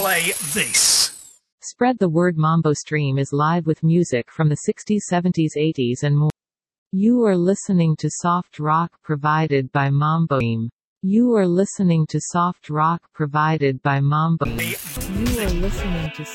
play this. Spread the word. Mambo Stream is live with music from the 60s, 70s, 80s and more. You are listening to soft rock provided by Mambo Stream. You are listening to soft rock provided by Mambo. You are listening to